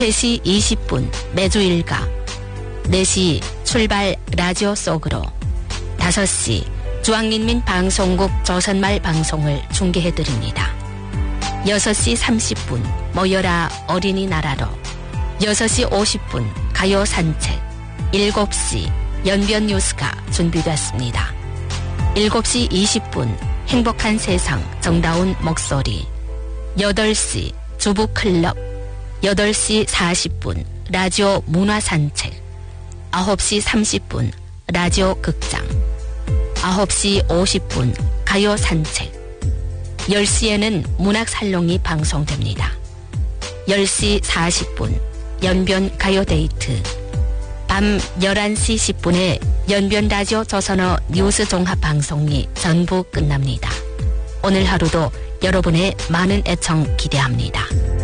3시 20분 매주 일과, 4시 출발 라디오 속으로, 5시 중앙인민방송국 조선말 방송을 중계해드립니다. 6시 30분 모여라 어린이나라로, 6시 50분 가요 산책, 7시 연변 뉴스가 준비됐습니다. 7시 20분 행복한 세상 정다운 목소리, 8시 주부클럽, 8시 40분 라디오 문화산책, 9시 30분 라디오 극장, 9시 50분 가요 산책, 10시에는 문학살롱이 방송됩니다. 10시 40분 연변 가요데이트, 밤 11시 10분에 연변 라디오 조선어 뉴스 종합 방송이 전부 끝납니다. 오늘 하루도 여러분의 많은 애청 기대합니다.